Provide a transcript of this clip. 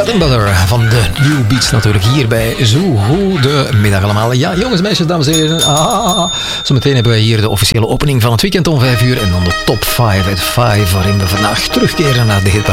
Bread and Butter van de New Beats natuurlijk hier bij Zo Goedemiddag allemaal. Ja, jongens, meisjes, dames en heren. Zometeen hebben wij hier de officiële opening van het weekend om 5 uur en dan de top 5 at 5 waarin we vandaag terugkeren naar de hit